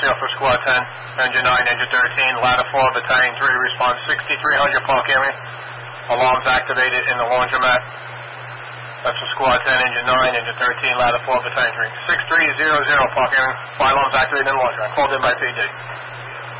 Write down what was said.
Garcia for Squad 10, Engine 9, Engine 13, Ladder 4, Battalion 3, response 6300, Park Area. Alarms activated in the laundromat. That's for Squad 10, Engine 9, Engine 13, Ladder 4, Battalion 3. 6300, Park Area. Fire alarms activated in the laundromat. Called in by PD.